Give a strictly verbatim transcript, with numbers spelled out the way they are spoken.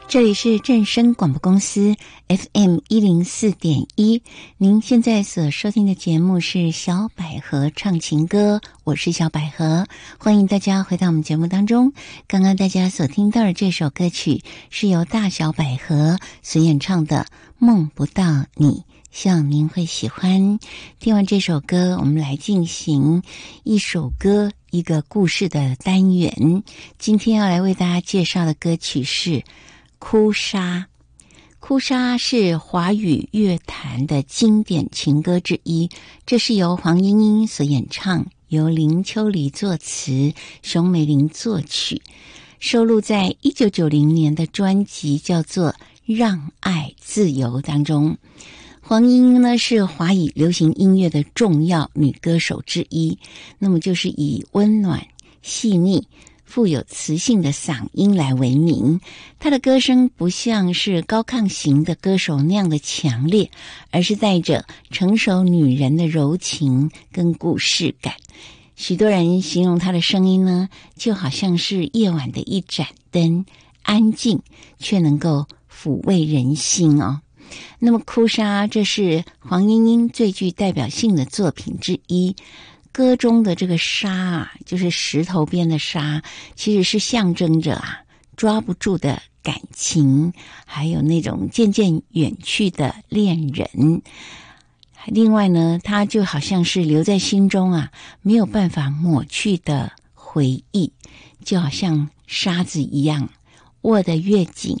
这里是正声广播公司 F M 一零四点一，您现在所收听的节目是小百合唱情歌，我是小百合，欢迎大家回到我们节目当中。刚刚大家所听到的这首歌曲是由大小百合所演唱的《梦不到你》，希望您会喜欢。听完这首歌，我们来进行一首歌一个故事的单元。今天要来为大家介绍的歌曲是哭砂。哭砂是华语乐坛的经典情歌之一，这是由黄莺莺所演唱，由林秋离作词，熊美玲作曲，收录在一九九零年的专辑叫做《让爱自由》当中。黄莺莺呢是华语流行音乐的重要女歌手之一，那么就是以温暖、细腻、富有磁性的嗓音来为名。她的歌声不像是高亢型的歌手那样的强烈，而是带着成熟女人的柔情跟故事感。许多人形容她的声音呢，就好像是夜晚的一盏灯，安静却能够抚慰人心哦。那么哭砂，这是黄莺莺最具代表性的作品之一。歌中的这个砂啊，就是石头边的砂，其实是象征着啊抓不住的感情，还有那种渐渐远去的恋人。另外呢，它就好像是留在心中啊没有办法抹去的回忆，就好像沙子一样，握得越紧